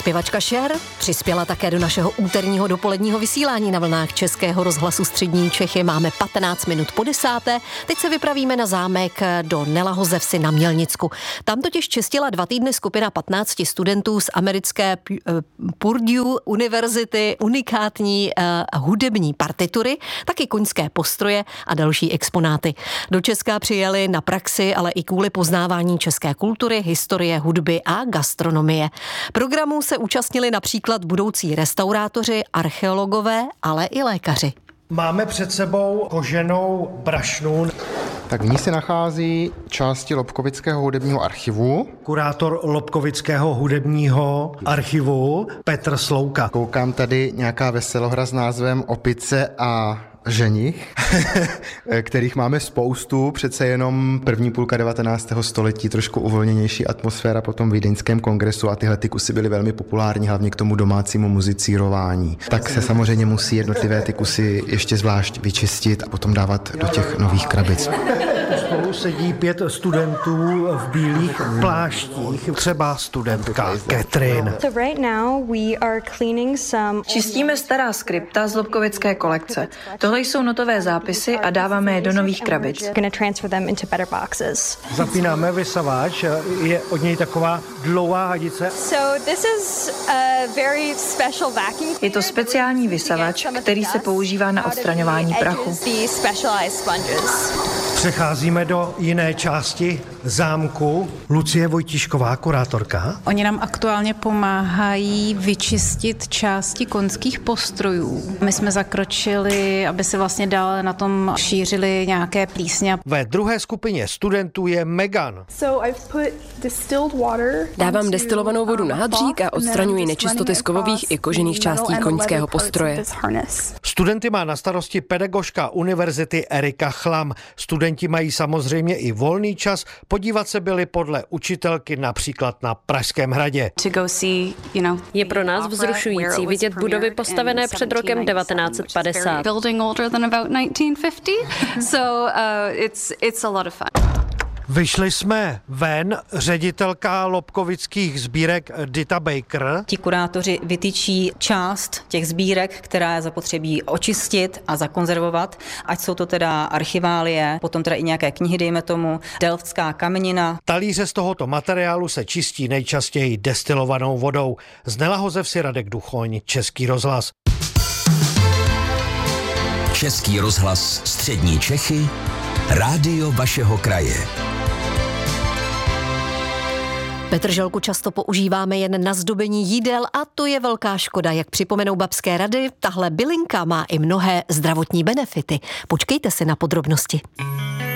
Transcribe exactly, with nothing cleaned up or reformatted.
Zpěvačka Cher přispěla také do našeho úterního dopoledního vysílání na vlnách Českého rozhlasu Střední Čechy. Máme patnáct minut po desáté. Teď se vypravíme na zámek do Nelahoze vsi na Mělnicku. Tam totiž čestila dva týdny skupina patnácti studentů z americké Purdue univerzity unikátní uh, hudební partitury, taky koňské postroje a další exponáty. Do Česka přijeli na praxi, ale i kvůli poznávání české kultury, historie, hudby a gastronomie. Programu se účastnili například budoucí restaurátoři, archeologové, ale i lékaři. Máme před sebou koženou brašnu. Tak v ní se nachází části Lobkovického hudebního archivu. Kurátor Lobkovického hudebního archivu Petr Slouka. Koukám tady nějaká veselohra s názvem Opice a ženich, kterých máme spoustu, přece jenom první půlka devatenáctého století, trošku uvolněnější atmosféra po tom vídeňském kongresu a tyhle ty kusy byly velmi populární, hlavně k tomu domácímu muzicírování. Tak se samozřejmě musí jednotlivé ty kusy ještě zvlášť vyčistit a potom dávat do těch nových krabic. U stolu sedí pět studentů v bílých pláštích, třeba studentka Catherine. So right now we are cleaning some... Čistíme stará skripta z Lobkovické kolekce. Tohle jsou notové zápisy a dáváme je do nových krabic. Zapínáme vysavač, je od něj taková dlouhá hadice. So this is a very special vacuum. Je to speciální vysavač, který se používá na odstraňování prachu. Přecházíme do jiné části zámku. Lucie Vojtíšková, kurátorka. Oni nám aktuálně pomáhají vyčistit části koňských postrojů. My jsme zakročili, aby se vlastně dále na tom šířily nějaké plísně. Ve druhé skupině studentů je Megan. Dávám destilovanou vodu na hadřík a odstraňuji nečistoty z kovových i kožených částí koňského postroje. Studenty má na starosti pedagožka univerzity Erika Chlam. Studenti mají samozřejmě i volný čas. Podívat se byli podle učitelky například na Pražském hradě. Je pro nás vzrušující vidět budovy postavené před rokem devatenáct set padesát. Vyšli jsme ven, ředitelka Lobkovických sbírek Dita Baker. Ti kurátoři vytyčí část těch sbírek, která je zapotřebí očistit a zakonzervovat, ať jsou to teda archiválie, potom teda i nějaké knihy, dejme tomu, delftská kamenina. Talíře z tohoto materiálu se čistí nejčastěji destilovanou vodou. Z Nelahoze vsi Radek Duchoň, Český rozhlas. Český rozhlas Střední Čechy, rádio vašeho kraje. Petrželku často používáme jen na zdobení jídel a to je velká škoda. Jak připomenou babské rady, tahle bylinka má i mnohé zdravotní benefity. Počkejte si na podrobnosti.